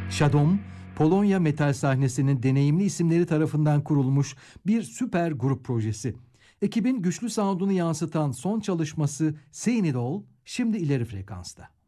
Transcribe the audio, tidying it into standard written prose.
Şadom, Polonya metal sahnesinin deneyimli isimleri tarafından kurulmuş bir süper grup projesi. Ekibin güçlü sound'unu yansıtan son çalışması Seen It All şimdi ileri frekansta.